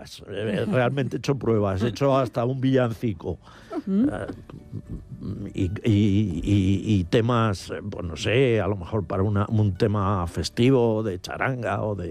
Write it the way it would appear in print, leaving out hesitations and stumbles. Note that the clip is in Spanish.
pruebas, realmente he hecho pruebas, he hecho hasta un villancico. Y temas, pues no sé, a lo mejor para un tema festivo de charanga o de